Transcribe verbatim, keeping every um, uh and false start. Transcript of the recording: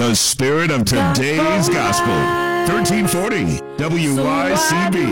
The spirit of today's gospel. thirteen forty W I C B.